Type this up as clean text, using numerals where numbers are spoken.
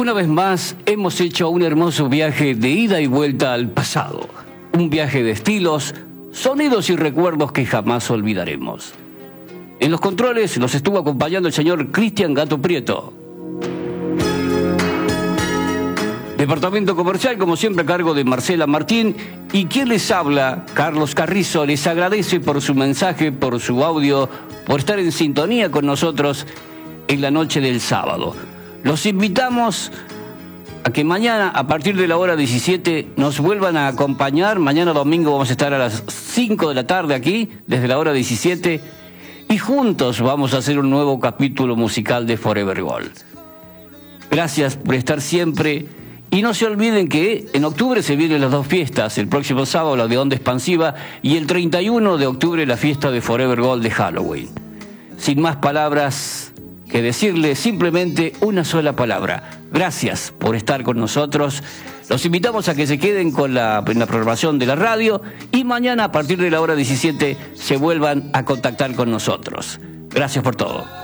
Una vez más hemos hecho un hermoso viaje de ida y vuelta al pasado. Un viaje de estilos, sonidos y recuerdos que jamás olvidaremos. En los controles nos estuvo acompañando el señor Cristian Gato Prieto. Departamento comercial, como siempre, a cargo de Marcela Martín. Y quien les habla, Carlos Carrizo, les agradece por su mensaje, por su audio, por estar en sintonía con nosotros en la noche del sábado. Los invitamos a que mañana, a partir de la hora 17, nos vuelvan a acompañar. Mañana domingo vamos a estar a las 5 de la tarde aquí, desde la hora 17, y juntos vamos a hacer un nuevo capítulo musical de Forever Gold. Gracias por estar siempre. Y no se olviden que en octubre se vienen las dos fiestas, el próximo sábado la de Onda Expansiva y el 31 de octubre la fiesta de Forever Gold de Halloween. Sin más palabras que decirle, simplemente una sola palabra. Gracias por estar con nosotros. Los invitamos a que se queden con la programación de la radio y mañana a partir de la hora 17 se vuelvan a contactar con nosotros. Gracias por todo.